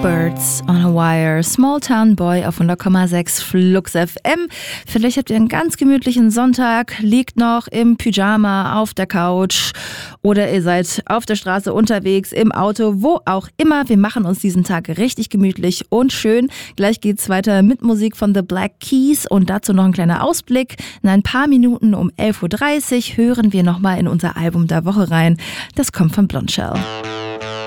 Birds on a Wire, Small Town Boy auf 100,6 Flux FM. Vielleicht habt ihr einen ganz gemütlichen Sonntag, liegt noch im Pyjama auf der Couch oder ihr seid auf der Straße unterwegs, im Auto, wo auch immer. Wir machen uns diesen Tag richtig gemütlich und schön. Gleich geht's weiter mit Musik von The Black Keys und dazu noch ein kleiner Ausblick. In ein paar Minuten um 11.30 Uhr hören wir nochmal in unser Album der Woche rein. Das kommt von Blondshell.